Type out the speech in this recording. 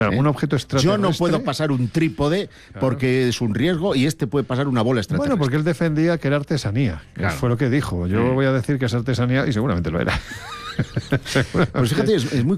Un objeto extraterrestre. Yo no puedo pasar un trípode porque es un riesgo y este puede pasar una bola extraterrestre. Bueno, porque él defendía que era artesanía. Claro. Fue lo que dijo. Yo voy a decir que es artesanía y seguramente lo era. Pues fíjate, es muy